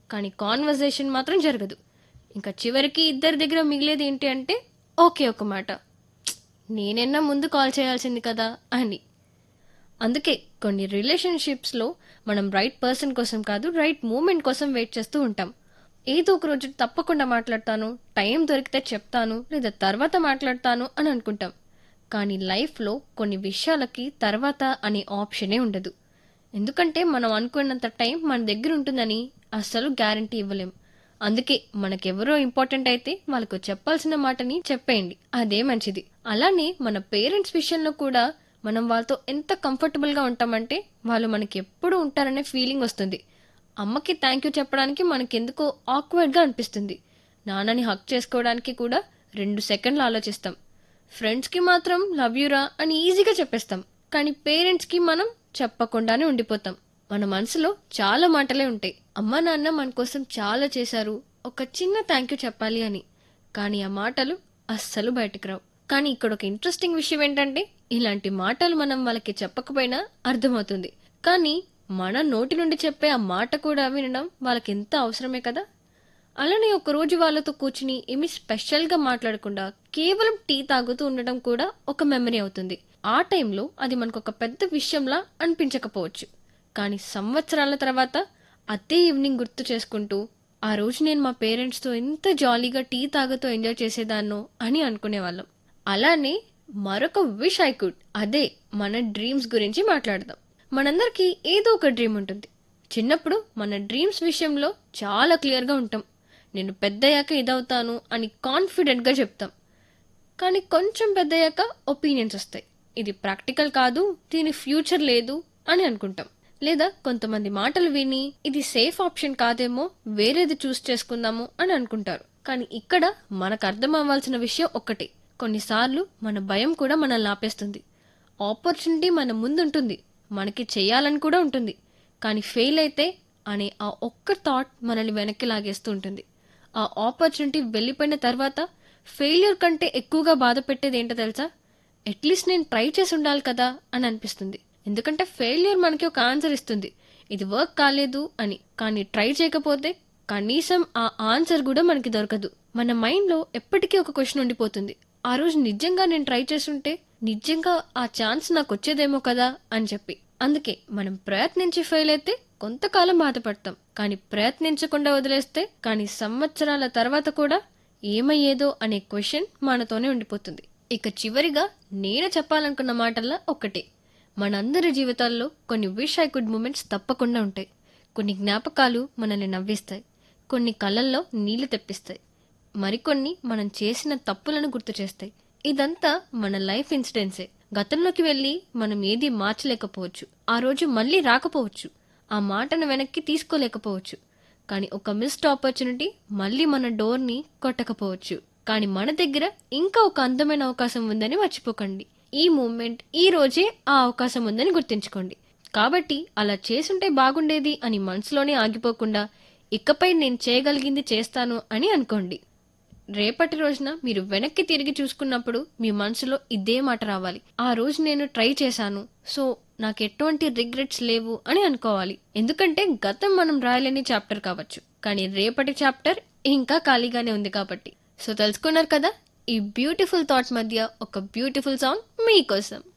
కానీ కాన్వర్జేషన్ మాత్రం జరగదు. ఇంకా చివరికి ఇద్దరి దగ్గర మిగిలేది ఏంటి అంటే ఓకే ఒక మాట, నేనైనా ముందు కాల్ చేయాల్సింది కదా అని. అందుకే కొన్ని రిలేషన్షిప్స్లో మనం రైట్ పర్సన్ కోసం కాదు, రైట్ మూమెంట్ కోసం వెయిట్ చేస్తూ ఉంటాం. ఏదో ఒక రోజు తప్పకుండా మాట్లాడతాను, టైం దొరికితే చెప్తాను, లేదా తర్వాత మాట్లాడతాను అని అనుకుంటాం. కానీ లైఫ్లో కొన్ని విషయాలకి తర్వాత అనే ఆప్షనే ఉండదు. ఎందుకంటే మనం అనుకున్నంత టైం మన దగ్గర ఉంటుందని అస్సలు గ్యారంటీ ఇవ్వలేం. అందుకే మనకెవరో ఇంపార్టెంట్ అయితే వాళ్ళకు చెప్పాల్సిన మాటని చెప్పేయండి, అదే మంచిది. అలానే మన పేరెంట్స్ విషయంలో కూడా మనం వాళ్ళతో ఎంత కంఫర్టబుల్గా ఉంటామంటే వాళ్ళు మనకి ఎప్పుడు ఉంటారనే ఫీలింగ్ వస్తుంది. అమ్మకి థ్యాంక్ యూ చెప్పడానికి మనకెందుకో ఆక్వర్డ్గా అనిపిస్తుంది. నాన్నని హక్ చేసుకోవడానికి కూడా 2 సెకండ్లు ఆలోచిస్తాం. ఫ్రెండ్స్కి మాత్రం లవ్ యూరా అని ఈజీగా చెప్పేస్తాం. కానీ పేరెంట్స్కి మనం చెప్పకుండానే ఉండిపోతాం. మన మనసులో చాలా మాటలే ఉంటాయి. అమ్మా నాన్న మన కోసం చాలా చేశారు, ఒక చిన్న థ్యాంక్ యూ చెప్పాలి అని. కానీ ఆ మాటలు అస్సలు బయటకు రావు. కానీ ఇక్కడ ఒక ఇంట్రెస్టింగ్ విషయం ఏంటంటే ఇలాంటి మాటలు మనం వాళ్ళకి చెప్పకపోయినా అర్థమవుతుంది. కానీ మన నోటి నుండి చెప్పే ఆ మాట కూడా వినడం వాళ్ళకి ఎంత అవసరమే కదా. అలానే ఒకరోజు వాళ్ళతో కూర్చుని ఏమి స్పెషల్గా మాట్లాడకుండా కేవలం టీ తాగుతూ ఉండడం కూడా ఒక మెమరీ అవుతుంది. ఆ టైంలో అది మనకు ఒక పెద్ద విషయంలా అనిపించకపోవచ్చు. కానీ సంవత్సరాల తర్వాత అదే ఈవినింగ్ గుర్తు చేసుకుంటూ ఆ రోజు నేను మా పేరెంట్స్తో ఎంత జాలీగా టీ తాగుతూ ఎంజాయ్ చేసేదాన్నో అని అనుకునేవాళ్ళం. అలానే మరొక విష్ ఐ కుడ్, అదే మన డ్రీమ్స్ గురించి మాట్లాడదాం. మనందరికీ ఏదో ఒక డ్రీమ్ ఉంటుంది. చిన్నప్పుడు మన డ్రీమ్స్ విషయంలో చాలా క్లియర్గా ఉంటాం. నేను పెద్దయ్యాక ఇదవుతాను అని కాన్ఫిడెంట్గా చెప్తాం. కానీ కొంచెం పెద్దయ్యాక ఒపీనియన్స్ వస్తాయి, ఇది ప్రాక్టికల్ కాదు, దీని ఫ్యూచర్ లేదు అని అనుకుంటాం. లేదా కొంతమంది మాటలు విని ఇది సేఫ్ ఆప్షన్ కాదేమో, వేరేది చూస్ చేసుకుందాము అని అనుకుంటారు. కానీ ఇక్కడ మనకు అర్థం అవ్వాల్సిన విషయం ఒక్కటే, కొన్నిసార్లు మన భయం కూడా మనల్ని ఆపేస్తుంది. ఆపర్చునిటీ మన ముందుంటుంది, మనకి చెయ్యాలని కూడా ఉంటుంది. కానీ ఫెయిల్ అయితే అనే ఆ ఒక్క థాట్ మనల్ని వెనక్కి లాగేస్తూ ఉంటుంది. ఆ ఆపర్చునిటీ వెళ్ళిపోయిన తర్వాత ఫెయిల్యూర్ కంటే ఎక్కువగా బాధ పెట్టేది ఏంటో తెలుసా? అట్లీస్ట్ నేను ట్రై చేసి ఉండాలి కదా అని అనిపిస్తుంది. ఎందుకంటే ఫెయిల్యూర్ మనకి ఒక ఆన్సర్ ఇస్తుంది, ఇది వర్క్ కాలేదు అని. కానీ ట్రై చేయకపోతే కనీసం ఆ ఆన్సర్ కూడా మనకి దొరకదు. మన మైండ్లో ఎప్పటికీ ఒక క్వశ్చన్ ఉండిపోతుంది, ఆ రోజు నిజంగా నేను ట్రై చేసుంటే నిజంగా ఆ ఛాన్స్ నాకు వచ్చేదేమో కదా అని చెప్పి. అందుకే మనం ప్రయత్నించి ఫెయిల్ అయితే కొంతకాలం బాధపడతాం. కానీ ప్రయత్నించకుండా వదిలేస్తే కానీ సంవత్సరాల తర్వాత కూడా ఏమయ్యేదో అనే క్వశ్చన్ మనతోనే ఉండిపోతుంది. ఇక చివరిగా నేను చెప్పాలనుకున్న మాటల్లో ఒకటే, మనందరి జీవితాల్లో కొన్ని విష్ ఐ కుడ్ మూమెంట్స్ తప్పకుండా ఉంటాయి. కొన్ని జ్ఞాపకాలు మనల్ని నవ్విస్తాయి, కొన్ని కళ్ళల్లో నీళ్లు తెప్పిస్తాయి, మరికొన్ని మనం చేసిన తప్పులను గుర్తు చేస్తాయి. ఇదంతా మన లైఫ్ ఇన్సిడెంట్సే. గతంలోకి వెళ్ళి మనం ఏది మార్చలేకపోవచ్చు, ఆ రోజు మళ్ళీ రాకపోవచ్చు, ఆ మాటను వెనక్కి తీసుకోలేకపోవచ్చు. కానీ ఒక మిస్డ్ ఆపర్చునిటీ మళ్ళీ మన డోర్ని కొట్టకపోవచ్చు. కానీ మన దగ్గర ఇంకా ఒక అందమైన అవకాశం ఉందని మర్చిపోకండి. ఈ మూమెంట్ ఈ రోజే ఆ అవకాశం ఉందని గుర్తుంచుకోండి. కాబట్టి అలా చేసుంటే బాగుండేది అని మనసులోనే ఆగిపోకుండా ఇకపై నేను చేయగలిగింది చేస్తాను అని అనుకోండి. రేపటి రోజున మీరు వెనక్కి తిరిగి చూసుకున్నప్పుడు మీ మనసులో ఇదే మాట రావాలి, ఆ రోజు నేను ట్రై చేశాను, సో నాకు ఎటువంటి రిగ్రెట్స్ లేవు అని అనుకోవాలి. ఎందుకంటే గతం మనం రాయలేని చాప్టర్ కావచ్చు, కానీ రేపటి చాప్టర్ ఇంకా ఖాళీగానే ఉంది కాబట్టి. సో తెలుసుకున్నారు కదా, ఈ బ్యూటిఫుల్ థాట్ మధ్య ఒక బ్యూటిఫుల్ సాంగ్ మీకోసం.